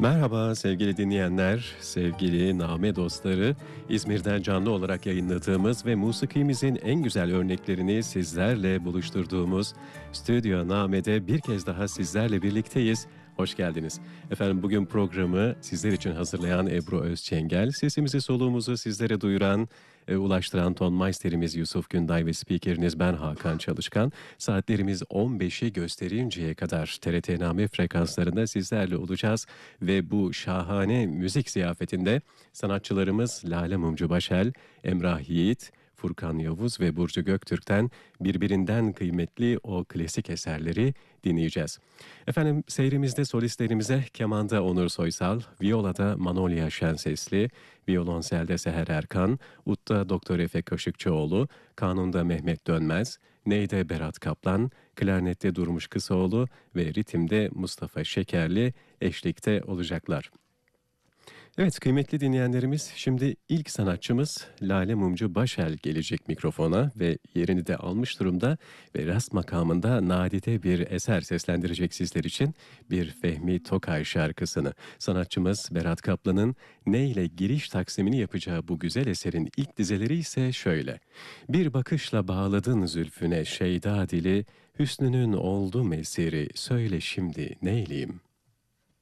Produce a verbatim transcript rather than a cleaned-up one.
Merhaba sevgili dinleyenler, sevgili Name dostları. İzmir'den canlı olarak yayınladığımız ve musikimizin en güzel örneklerini sizlerle buluşturduğumuz Stüdyo Name'de bir kez daha sizlerle birlikteyiz. Hoş geldiniz. Efendim bugün programı sizler için hazırlayan Ebru Özçengel, sesimizi soluğumuzu sizlere duyuran, e, ulaştıran ton maisterimiz Yusuf Günday ve spikeriniz ben Hakan Çalışkan. Saatlerimiz on beşi gösterinceye kadar T R T Name frekanslarında sizlerle olacağız. Ve bu şahane müzik ziyafetinde sanatçılarımız Lale Mumcu Başel, Emrah Yiğit, Furkan Yavuz ve Burcu Göktürk'ten birbirinden kıymetli o klasik eserleri dinleyeceğiz. Efendim seyrimizde solistlerimize kemanda Onur Soysal, violada Manolya Şensesli, violonselde Seher Erkan, utta Doktor Efe Kaşıkçıoğlu, kanunda Mehmet Dönmez, neyde Berat Kaplan, klarnette Durmuş Kısaoğlu ve ritimde Mustafa Şekerli eşlikte olacaklar. Evet kıymetli dinleyenlerimiz, şimdi ilk sanatçımız Lale Mumcu Başel gelecek mikrofona ve yerini de almış durumda ve rast makamında nadide bir eser seslendirecek sizler için, bir Fehmi Tokay şarkısını. Sanatçımız Berat Kaplan'ın ne ile giriş taksimini yapacağı bu güzel eserin ilk dizeleri ise şöyle: Bir bakışla bağladın zülfüne şeyda dili, hüsnünün oldu mesiri, söyle şimdi neyleyim?